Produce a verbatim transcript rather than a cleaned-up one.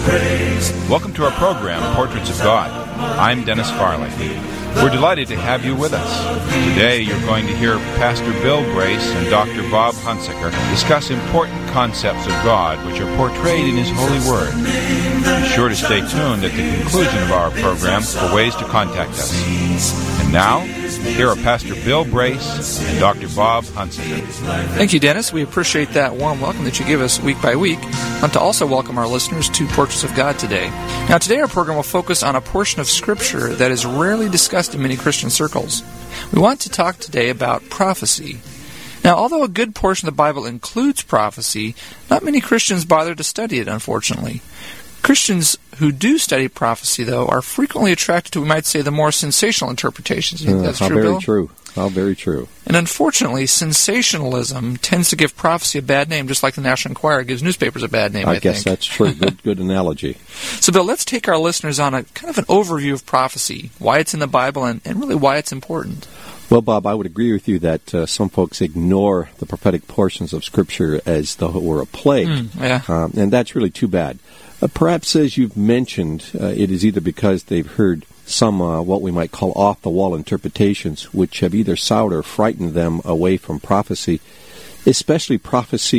Welcome to our program, Portraits of God. I'm Dennis Farley. We're delighted to have you with us. Today you're going to hear Pastor Bill Brace and Doctor Bob Hunsaker discuss important concepts of God which are portrayed in His holy Word. Be sure to stay tuned at the conclusion of our program for ways to contact us. And now, here are Pastor Bill Brace and Doctor Bob Hunsaker. Thank you, Dennis. We appreciate that warm welcome that you give us week by week. I want to also welcome our listeners to Portraits of God today. Now, today our program will focus on a portion of Scripture that is rarely discussed in many Christian circles. We want to talk today about prophecy. Now, although a good portion of the Bible includes prophecy, not many Christians bother to study it, unfortunately. Christians who do study prophecy, though, are frequently attracted to, we might say, the more sensational interpretations. You think uh, that's how true, very Bill? true. How very true. And unfortunately, sensationalism tends to give prophecy a bad name, just like the National Enquirer gives newspapers a bad name, I, I guess think. that's true. Good, good analogy. So, Bill, let's take our listeners on a kind of an overview of prophecy, why it's in the Bible, and, and really why it's important. Well, Bob, I would agree with you that uh, some folks ignore the prophetic portions of Scripture as though it were a plague. Mm, yeah. um, and that's really too bad. Uh, perhaps, as you've mentioned, uh, it is either because they've heard some uh, what we might call off-the-wall interpretations, which have either soured or frightened them away from prophecy, especially prophecy